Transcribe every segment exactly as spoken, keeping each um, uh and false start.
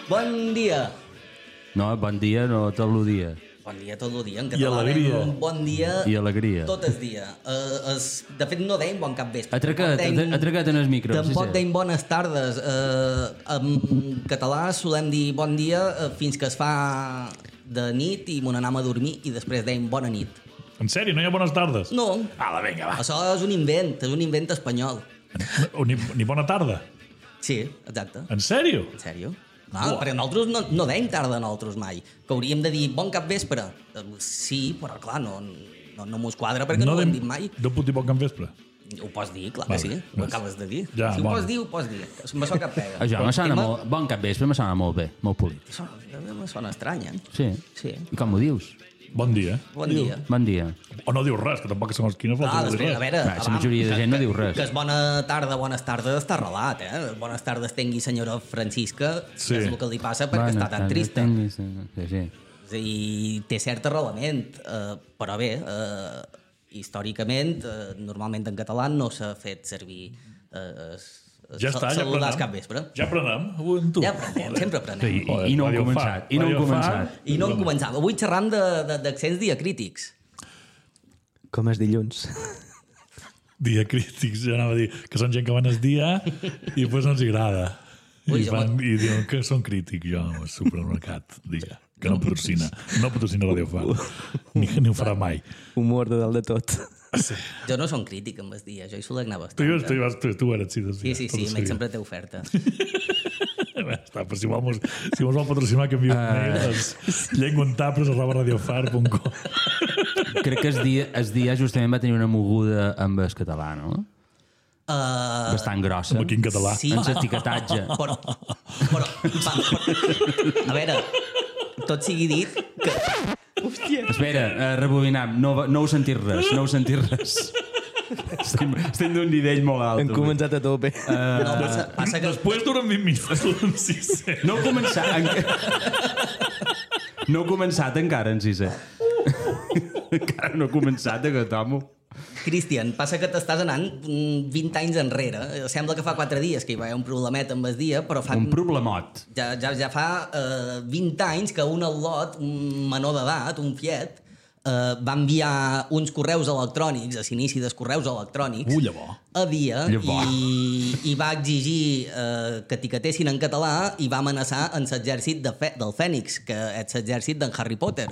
Bon dia. No, bon dia, no tot el dia. Bon dia tot el dia, en I català. alegria. Un bon dia I alegria. tot el dia. Uh, es, de fet, no deim bon capvespre. Atracat, Tampoc deim- atracat en el micro. Tampoc sí, sí. deim bones tardes. Uh, en català solem dir bon dia uh, fins que es fa de nit i mon anem a dormir i després deim bona nit. En sèrio, no hi ha bones tardes? No, Ala, vinga, va. això és un invent, és un invent espanyol. O ni, ni bona tarda. Sí, exacte. En sèrio? En sèrio? Ah, perquè nosaltres no, no deim tarda nosaltres mai, que hauríem de dir bon capvespre. Eh, Sí, però clar, no, no, no mos quadra perquè no, no ho hem dit mai. No puc dir bon capvespre. Ho pots dir, clar Vale, que sí, ho ves. acabes de dir. Ja, si ho bueno. pots dir, ho pots dir. Me sona cap pega. Això me sona Tema- molt... Bon capvespre me sona molt bé, molt polític. Sona, me sona estrany, eh? Sí. Sí. I com ho dius? Bon dia. Bon dia. Bon dia. O no diu res, que tampoc segons quina Ah, falta de dir després, a res. veure... Va, la abans, majoria de gent no diu res. Que és bona tarda, bones tardes, està arrelat, eh? Bones tardes tengui senyora Francisca, Sí. és el que li passa perquè Bona està tan tarda, trista. tingui- Sí, sí. És a dir, té cert arrelament, eh, però bé, eh, històricament, eh, normalment en català no s'ha fet servir eh, Ja està, ja saludar aprenem. cap vespre. Ja aprenem, avui amb tu. Ja aprenem, sempre aprenem. I, Joder, i, i no hem Radio començat. Far, I no hem Radio començat. Far. I no hem començat. Avui xerram de- de- d'accents diacrítics. Com és dilluns? Dia crítics, ja anava a dir que són gent que van el dia i després no els agrada. Ui, I, jo van, me- I diuen que són crítics, jo, al supermercat, dia, que no patrocina. No patrocina Radio Far. Ni, ni ho farà mai. Humor de dalt de tot. Sí. Jo no som crític amb els dies, jo hi solia anar Tu, bastant. tu, eh? tu, tu, tu eres, sí, Sí, sí, sí, m'he sempre té oferta. Està, però si vol, mos, si mos vol patrocinar, que enviï un mail a llengüentapres arroba radiofar punt com. Crec que el dia, el dia justament va tenir una moguda amb el català, no? Uh, Bastant grossa. Amb aquí en català. Sí. En l'etiquetatge. però, però, va, però, a veure, tot sigui dit que... Espera, uh, rebobinam. No, va- no heu sentit res, no heu sentit res. Estem, estem d'un nivell molt alt. Hem començat a tope. No, passa, passa que... Després durant vint minuts, durant sis cents. No heu començat... Enca... No heu començat encara en sisè. Encara no he començat, aquest home. Cristian, passa que t'estàs anant mm, vint anys enrere. Eh, Sembla que fa quatre dies que hi va haver un problemet amb el dia, però fa... Un problemot. Ja, ja, ja fa eh, vint anys que un al·lot, un menor d'edat, un fiet, eh, va enviar uns correus electrònics, a l'inici dels correus electrònics, Ui, llavors. a dia, Llavors. i, i va exigir eh, que etiquetessin en català i va amenaçar en l'exèrcit de Fe del Fènix, que és l'exèrcit d'en Harry Potter.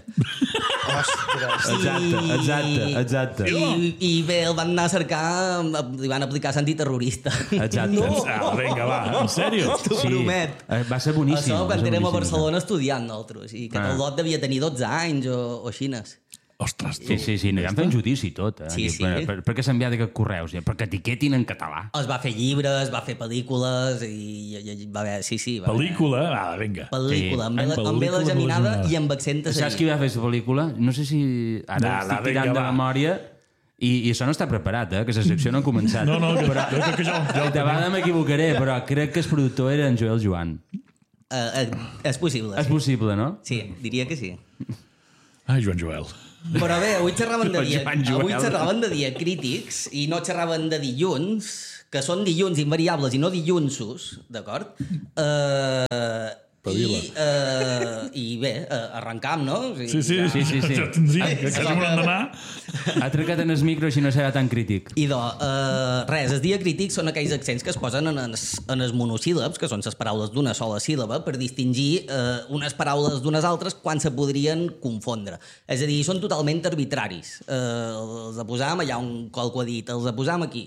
Exacte, exacte, exacte. I, I bé, el van anar a cercar, li van aplicar antiterrorista. Exacte. No, Ah, vinga, va, en sèrio? t'ho promet. Eh, Va ser boníssim. Això va quan ser érem a boníssim. Barcelona estudiant nosaltres, i que Ah. el lot devia tenir dotze anys o, o xines. Ostres, tu. Sí, sí, sí, no, ja han fet judici i tot. Eh? Sí, Aquí, sí. Per, per, per què s'ha enviat aquests correus? Ja? Perquè etiquetin en català. Es va fer llibres, es va fer pel·lícules, i, i, i va haver... Sí, sí, va haver... Pel·lícula? Ah, vinga. Pel·lícula, amb, Sí. sí. amb Pel·lícula vela geminada geminada. i amb accent a Saps qui va fer la pel·lícula? No sé si... Ara No, estic no, tirant vinga, de va. memòria i, i això no està preparat, eh? Que la secció no ha començat. No, no, que, jo crec que ja, ja ho De vegades m'equivocaré, però crec que el productor era en Joel Joan. Uh, uh, és possible. És possible, no? Sí, diria que sí. Ai, Joan Joel. Però bé, avui xerraven de, dia, Joan Joel. avui xerraven de diacrítics i no xerraven de dilluns, que són dilluns invariables i no dillunsos, d'acord? Uh, i, uh, I bé, uh, arrencam, no? O sigui, Sí, sí, ja- Sí, sí, sí. ja tindria, que Sí. quasi m'han d'anar. Ha trecat en el micro així no serà tan crític. Idò, uh, res, els diacrítics són aquells accents que es posen en els, en els monosíl·labs, que són les paraules d'una sola síl·laba, per distingir uh, unes paraules d'unes altres quan se podrien confondre. És a dir, són totalment arbitraris. Uh, els posam allà on qualcú ha dit, els posam aquí.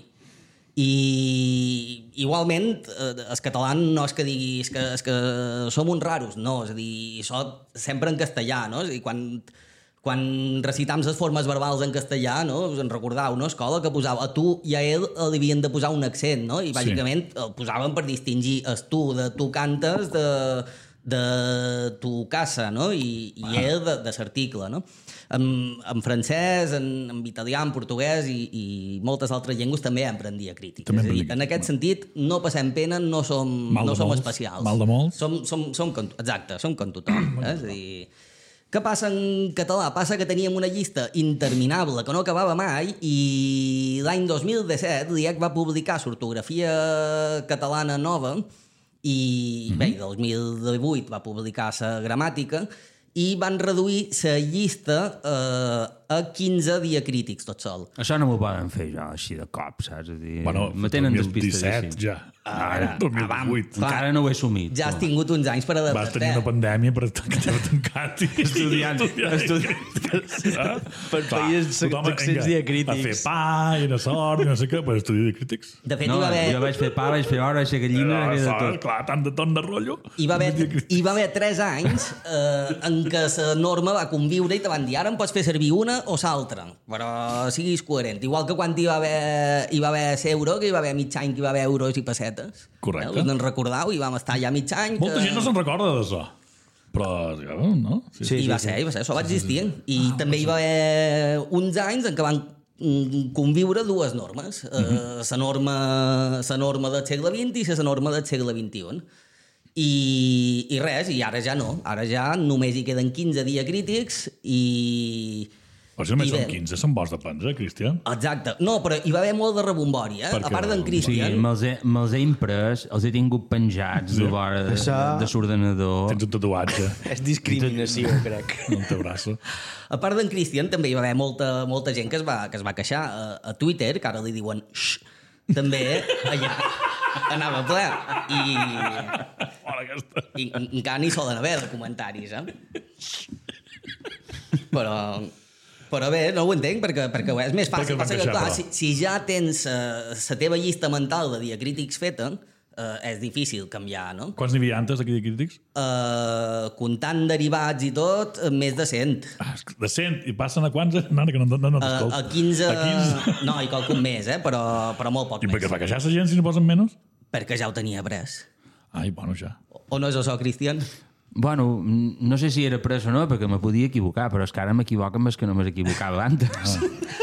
I igualment, eh, el català no és que digui és que, és que som uns raros, no, és a dir, això sempre en castellà, no? És a dir, quan, quan recitam les formes verbals en castellà, no? Us en recordau, no? A escola, que posava a tu i a ell li havien de posar un accent, no? I bàsicament el posaven per distingir el tu de tu cantes de, de tu casa, no? I, i Ah. ell de, de l'article, no? En, en francès, en, en italià, en portuguès i, i moltes altres llengües també empren diacrítics. També És a dir, empren en aquest sentit, no passem pena, no som, Mal de no som molts, especials. mal de molts. Som, som, som com, exacte, som com tothom. Eh? És a dir, què passa en català? Passa que teníem una llista interminable que no acabava mai i l'any dos mil disset l'I E C va publicar l'ortografia catalana nova i mm-hmm. bé, del dos mil divuit va publicar la gramàtica i van reduir la llista eh, a quinze diacrítics tot sol. Això no m'ho poden fer jo així de cop, saps? A dir, Bueno, me tenen despistes disset així. ja. Ara, dos mil divuit. Clar. Encara no ho he assumit. Ja has tingut uns anys per Vas adaptar-te. tenir una pandèmia per t'heu tancat i Estudiant. estudiant. Per país d'accents diacrítics. A fer pa i de sort i no sé què, per estudiar diacrítics. De fet, No, hi va haver... jo vaig fer pa, vaig fer hora, vaig fer gallina, Ah, vaig fer de sort, tot. clar, tant de ton de rotllo. Hi va haver, hi va haver tres anys eh, en què la norma va conviure i te van dir ara en pots fer servir una o l'altra, però siguis coherent. Igual que quan hi va haver, hi va haver l'euro, que hi va haver mig any que hi va haver euros i pessetes. Correcte. Eh, us en recordeu? I vam estar ja mig any. Molta que... gent no se'n recorda d'això. Però, no? Sí. Sí, I va ser, i va ser, això va existir. I ah, també hi va haver uns anys en què van mm, conviure dues normes. Uh -huh. uh, la norma, la norma del segle vint i la norma del segle vint-i-un. I, I res, i ara ja no. Ara ja només hi queden quinze diacrítics i... Però si només I són bé. quinze, se'n vols de prendre, Cristian? Exacte. No, però hi va haver molt de rebombori, eh? Per A què part d'en rebombori? Sí, Cristian. me'ls he, me he imprès, els he tingut penjats sí. de vora de, Això- de l'ordenador. Tens un tatuatge És discriminació, crec. en el teu braç. A part d'en Cristian, també hi va haver molta, molta gent que es va, que es va queixar. A, a Twitter, que ara li diuen xx, també allà anava ple. I, Fora aquesta. i encara n'hi solen haver de comentaris, eh? Però... Però bé, no ho entenc, perquè, perquè és més Perquè fàcil. es van Passa que, queixar, clar, però. si, si ja tens uh, la teva llista mental de diacrítics feta, uh, és difícil canviar, no? Quants n'hi havia antes aquí de crítics? Uh, comptant derivats i tot, uh, més de cent. Ah, de cent. I passen a quants? Nana, que no, no, no Uh, t'escolto. a quinze... A quinze. No, i qualcun més, eh? Però, però molt poc I per què més. es va queixar la gent si no posen menys? Perquè ja ho tenia pres. Ai, bueno, ja. O, o no és això, Cristian? Bueno, no sé si era pres o no, perquè me podia equivocar, però és que ara m'equivoco més que no m'equivocava antes. Ah.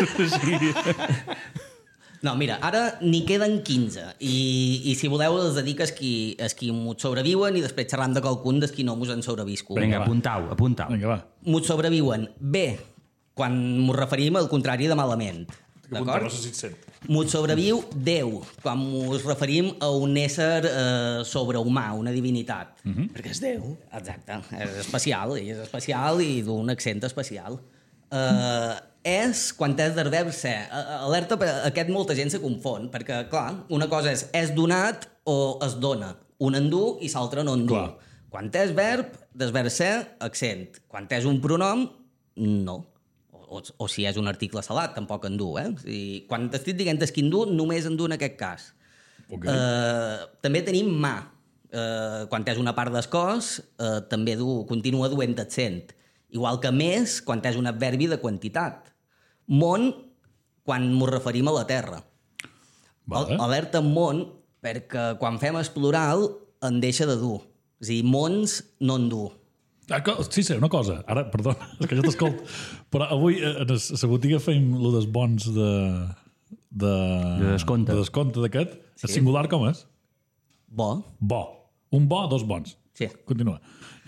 No, mira, ara n'hi queden quinze. I, I si voleu els dedic a qui, a qui m'ho sobreviuen i després xerram de qualcun des qui no m'ho han sobreviscut. Vinga, va. apuntau, apuntau. Vinga, va. M'ho sobreviuen bé, quan m'ho referim al contrari de malament. D'acord? No sé si et sent. M'ho sobreviu Déu, quan ens referim a un ésser eh, sobrehumà, una divinitat. Mm -hmm. Perquè és Déu. Exacte. És especial, ell és especial i d'un accent especial. Eh, és quan és del verb ser. Alerta, aquest molta gent se confon, perquè, clar, una cosa és és donat o es dona. Un endú i l'altre no endú. Clar. Quan és verb, del verb ser, accent. Quan és un pronom, no. O, o si és un article salat, tampoc endú, eh? O sigui, quan t'estic dient és que endú, només endú en aquest cas. Ok. Eh, també tenim mà. Eh, quan és una part del cos, eh, també du, continua duent accent. Igual que més, quan és un adverbi de quantitat. Món, quan m'ho referim a la Terra. Vale. Alerta en món, perquè quan fem el plural en deixa de dur. És a dir, mons no en du. Ah, co- sí, sí, una cosa. Ara, perdona, és que jo t'escolto. Però avui eh, a la botiga feim lo dels bons de... De, De descompte. De descompte d'aquest. Sí. El singular com és? Bo. Bo. Un bo, dos bons. Sí. Continua.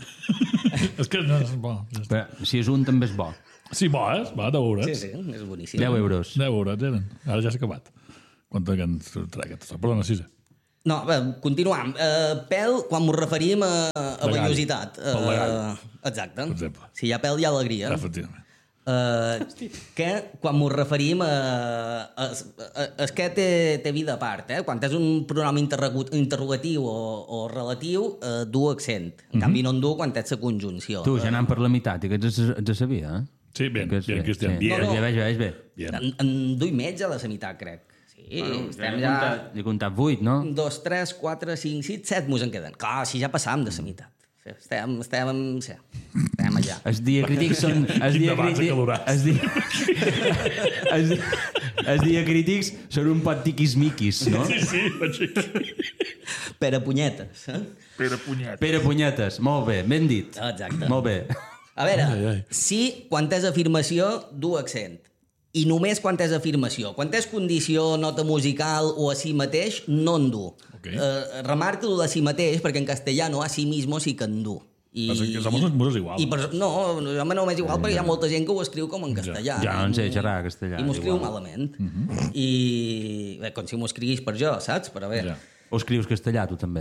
És que no és bo. Ja està. Però, si és un, també és bo. Sí, bo, eh? Va, deu euros. Sí, sí, és boníssim. deu euros. deu euros eren. Ara ja s'ha acabat. Quan que ens trec aquesta. Perdona, sí, sí. No, bé, continuam. Uh, pèl, quan m'ho referim a, a De gall. vellositat. Pel de gall. Uh, exacte. Per exemple. Si hi ha pèl, hi ha alegria. Efectivament. Uh, que quan m'ho referim a... a, a és que té, té vida a part, eh? Quan és un pronom interrogu- interrogatiu o, o relatiu, uh, du accent. En canvi, no en du quan és la conjunció. Tu, ja anant per la meitat, i aquests es, es sabia, eh? Sí, bien, Aquests bien, bé, Cristian, sí. bien. No, no. Ja veig, ja veig bé. Bien. En, en du i mig a la meitat, crec. Sí, bueno, estem ja... N'he comptat vuit, no? Dos, tres, quatre, cinc, sis, set mos en queden. Clar, si ja passàvem de la meitat. Sí, estem, estem, sí, estem allà. Els diacrítics són... Els Quin debat diacrítics... acalorat. Els, di... els, di... els diacrítics són un pot tiquismiquis, no? Sí, sí, vaig dir. Per a punyetes. Eh? Pere Punyet. Pere Punyetes, molt bé, ben dit. Exacte. Molt bé. A veure, Ai, ai. si quan és afirmació, du accent. I només quan és afirmació. Quan és condició, nota musical o a si mateix, no en du. Ok. Eh, remarca lo de si mateix, perquè en castellano a si mismo sí que en du. I, Passa que som uns muros igual. I per, no, a mi no m'és igual perquè hi ha molta gent que ho escriu com en castellà. Ja no en sé xerrar castellà, I m'ho escriu igual. malament. I bé, com si m'ho escriguis per jo, saps? Però bé. Ja. O escrius castellà, tu també?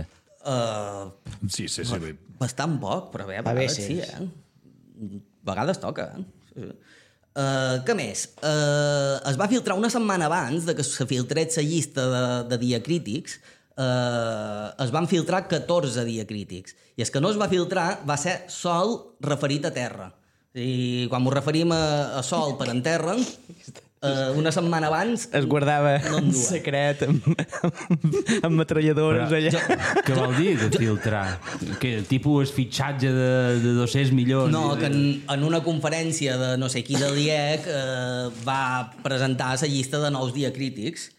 Uh, Sí, sí, sí. Bé. bastant poc, però bé, a A vegades veces. sí, eh? A vegades toca, eh? Sí, sí. Uh, què més? Uh, es va filtrar una setmana abans de que se filtrés la llista de, de diacrítics, uh, es van filtrar catorze diacrítics. I el que no es va filtrar va ser sol referit a terra. I quan ens referim a, a sol per en terra, uh, una setmana abans... Es guardava no en en duia. secret amb, amb, amb metralladores allà. Què vol dir de filtrar? Que tipus fitxatge de, de dos-cents milions? No, que en, en una conferència de no sé qui del I E C eh, va presentar la llista de nous diacrítics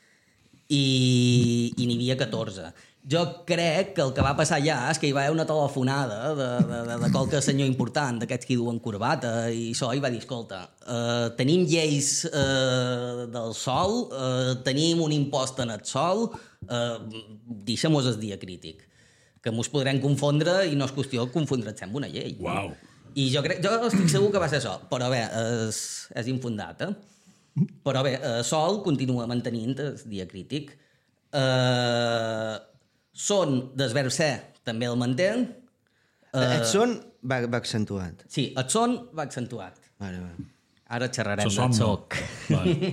i, i n'hi havia catorze. Jo crec que el que va passar ja és que hi va haver una telefonada de, de, de, de qualque senyor important, d'aquests que duen corbata i això, i va dir, escolta, eh, tenim lleis eh, del sol, eh, tenim un impost en el sol, eh, deixem-nos el diacrític, que mos podrem confondre i no és qüestió de confondre'ns amb una llei. Uau. I jo, crec, jo estic segur que va ser això, però bé, és, és infundat, eh? Però bé, eh, Sol continua mantenint el diacrític. Eh, són del verb ser, també el mantén. Uh... El son va, va accentuat. Sí, el son va accentuat. Vale, vale. Ara xerrarem Se del som, no. soc. Vale.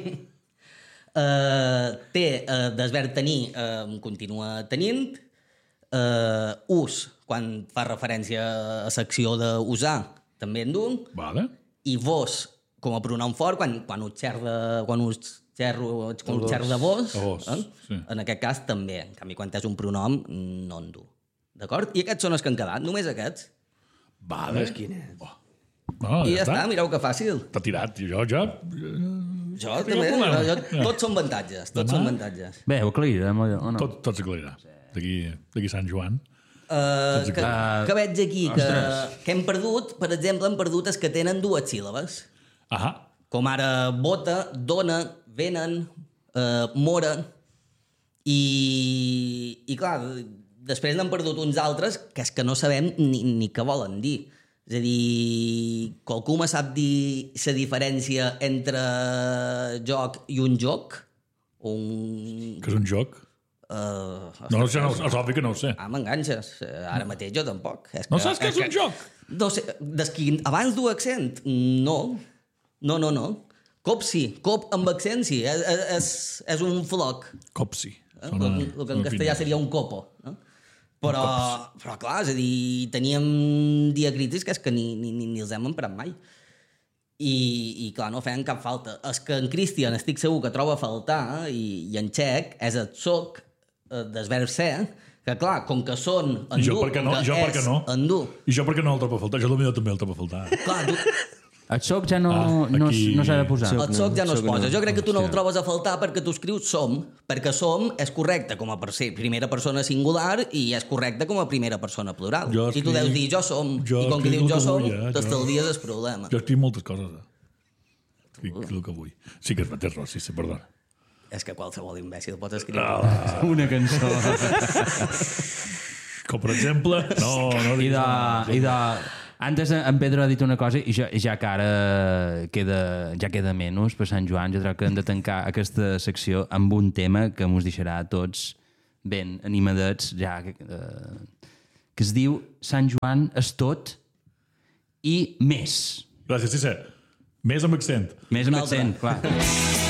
Uh, té uh, del verb tenir, uh, continua tenint. Uh, ús, quan fa referència a l'acció d'usar, també en du. Vale. I vos, com a pronom fort, quan, quan us xerra, quan us xerro, quan us xerro de vos, A vos, eh? sí. En aquest cas també. En canvi, quan és un pronom, no en du. D'acord? I aquests són els que han quedat, només aquests. Vale. Quines? Oh. No, I ja està, mireu que fàcil. T'ha tirat. I jo ja... Jo tinc també, un problema. jo, Ja. tots són avantatges, tots Demà? són avantatges. Bé, ho aclarirem o no? Tot, tot s'aclarirà. D'aquí d'aquí Sant Joan. Uh, Tots que, aclarir. que veig aquí que, Ostres. que hem perdut, per exemple, hem perdut els que tenen dues síl·labes. Ahà. Com ara bota, dona, venen, eh, mora, i, i clar, després n'han perdut uns altres que és que no sabem ni, ni què volen dir. És a dir, qualcú me sap dir la diferència entre joc i un joc? Un... Que és un joc. Uh, No, no, sé, no, és obvi que no ho sé. Ah, m'enganxes. Ara mateix jo tampoc. És No saps què és un joc? No sé, des que abans du accent, no. No, no, no. Cop sí, cop amb accent sí. És, és, és un floc. Copsi. Eh? El, el que en castellà seria un copo. No? Però, però clar, és a dir, teníem diacrítics que és que ni, ni, ni, ni els hem emprat mai. I, i clar, no feien cap falta. És que en Christian estic segur que troba a faltar, i, i en Txec és el soc eh, del verb ser, que clar, com que són en I jo du, per què com no? que Jo per què és no? en du, I jo per què no el trobo a faltar? Jo potser també el trobo a faltar. clar, tu, El soc ja no, Ah, no, aquí- no s'ha de posar. el soc ja no es soc posa. no. Jo crec que tu no el Hòstia. trobes a faltar perquè tu escrius som, perquè som és correcte com a per ser primera persona singular i és correcte com a primera persona plural. Jo I tu escric- deus dir jo som, jo i com que escric dius el jo que som, vull, eh? t'estalvies el problema. Jo escric moltes coses. Eh? Escric el que vull. Sí que és mateix, Rossi, sí, perdona. És que qualsevol imbècil pot escriure. Ah. Una cançó. Com per exemple... No, no I diguis de, no. i de, antes en Pedro ha dit una cosa i ja, ja que ara queda, ja queda menys per Sant Joan, jo crec que hem de tancar aquesta secció amb un tema que ens deixarà a tots ben animadets, ja, eh, que es diu Sant Joan és tot i més. Gràcies, sí, sí. Més amb accent. Més amb Un altre. accent, clar.